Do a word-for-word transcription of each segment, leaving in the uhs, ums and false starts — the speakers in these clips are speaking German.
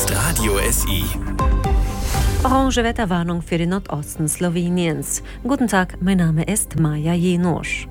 Radio S I. Orange Wetterwarnung für den Nordosten Sloweniens. Guten Tag, mein Name ist Maja Jenosch.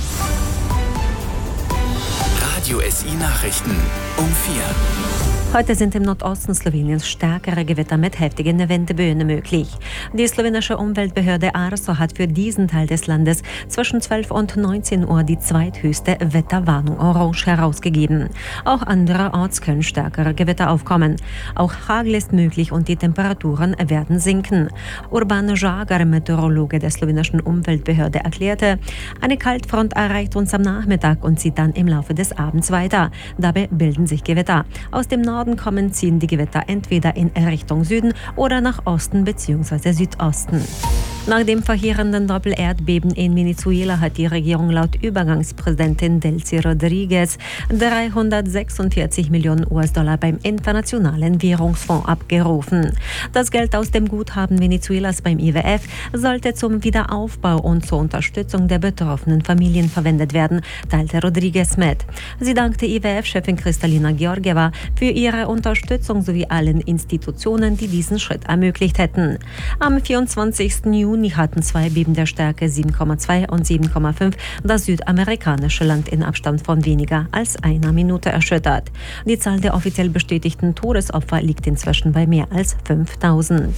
Radio S I Nachrichten um vier. Heute sind im Nordosten Sloweniens stärkere Gewitter mit heftigen Windböen möglich. Die slowenische Umweltbehörde Arso hat für diesen Teil des Landes zwischen zwölf und neunzehn Uhr die zweithöchste Wetterwarnung Orange herausgegeben. Auch andererorts können stärkere Gewitter aufkommen. Auch Hagel ist möglich und die Temperaturen werden sinken. Urban Žagar, Meteorologe der slowenischen Umweltbehörde, erklärte, eine Kaltfront erreicht uns am Nachmittag und zieht dann im Laufe des Abends weiter. Dabei bilden sich Gewitter. Aus dem Norden kommen, ziehen die Gewitter entweder in Richtung Süden oder nach Osten bzw. Südosten. Nach dem verheerenden Doppel-Erdbeben in Venezuela hat die Regierung laut Übergangspräsidentin Delcy Rodriguez dreihundertsechsundvierzig Millionen U S-Dollar beim Internationalen Währungsfonds abgerufen. Das Geld aus dem Guthaben Venezuelas beim I W F sollte zum Wiederaufbau und zur Unterstützung der betroffenen Familien verwendet werden, teilte Rodriguez mit. Sie dankte I W F-Chefin Kristalina Georgieva für ihre Unterstützung sowie allen Institutionen, die diesen Schritt ermöglicht hätten. Am vierundzwanzigsten Juni hatten zwei Beben der Stärke sieben Komma zwei und sieben Komma fünf das südamerikanische Land in Abstand von weniger als einer Minute erschüttert. Die Zahl der offiziell bestätigten Todesopfer liegt inzwischen bei mehr als fünftausend.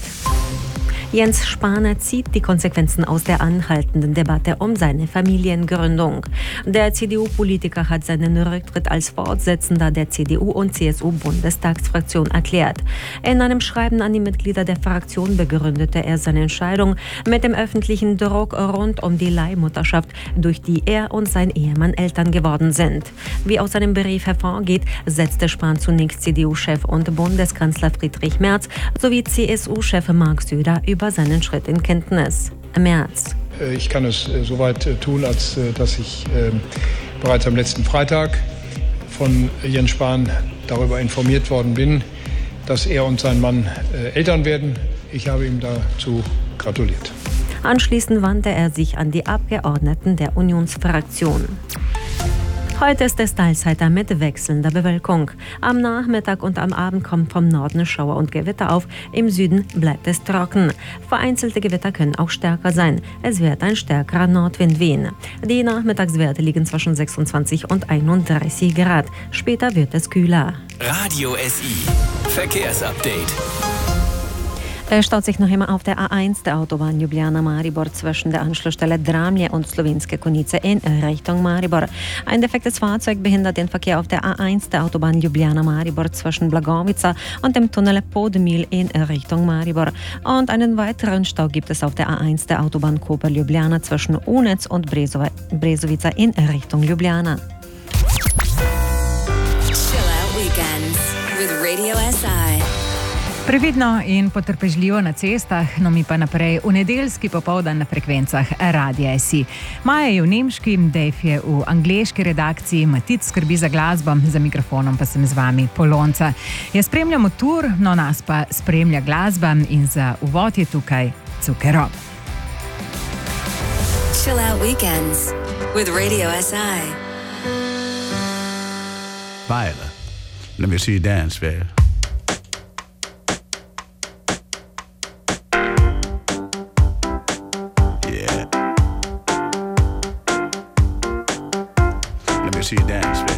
Jens Spahn zieht die Konsequenzen aus der anhaltenden Debatte um seine Familiengründung. Der C D U-Politiker hat seinen Rücktritt als Vorsitzender der C D U- und C S U-Bundestagsfraktion erklärt. In einem Schreiben an die Mitglieder der Fraktion begründete er seine Entscheidung mit dem öffentlichen Druck rund um die Leihmutterschaft, durch die er und sein Ehemann Eltern geworden sind. Wie aus seinem Brief hervorgeht, setzte Spahn zunächst C D U-Chef und Bundeskanzler Friedrich Merz sowie C S U-Chef Mark Söder über seinen Schritt in Kenntnis. Merz. Ich kann es soweit tun, als dass ich bereits am letzten Freitag von Jens Spahn darüber informiert worden bin, dass er und sein Mann Eltern werden. Ich habe ihm dazu gratuliert. Anschließend wandte er sich an die Abgeordneten der Unionsfraktion. Heute ist es Teilzeiter mit wechselnder Bewölkung. Am Nachmittag und am Abend kommt vom Norden Schauer und Gewitter auf. Im Süden bleibt es trocken. Vereinzelte Gewitter können auch stärker sein. Es wird ein stärkerer Nordwind wehen. Die Nachmittagswerte liegen zwischen sechsundzwanzig und einunddreißig Grad. Später wird es kühler. Radio S I. Verkehrsupdate. Es staut sich noch immer auf der A eins der Autobahn Ljubljana-Maribor zwischen der Anschlussstelle Dramlje und Slovenske Konjice in Richtung Maribor. Ein defektes Fahrzeug behindert den Verkehr auf der A eins der Autobahn Ljubljana-Maribor zwischen Blagovica und dem Tunnel Podmil in Richtung Maribor. Und einen weiteren Stau gibt es auf der A eins der Autobahn Koper-Ljubljana zwischen Unec und Brezovica in Richtung Ljubljana. Chill out weekends with Radio S I. Previdno in potrpežljivo na cestah, no mi pa naprej v nedeljski popoldan na frekvencah Radia S I. Maja je v nemški, Dave je v angleški redakciji, Matic skrbi za glasbo, za mikrofonom pa sem z vami Polonca. Jaz spremljamo tur, no nas pa spremlja glasba in za uvod je tukaj Cukero. Chill out weekends with Radio S I. Viola, let me see you dance, babe. See you dance.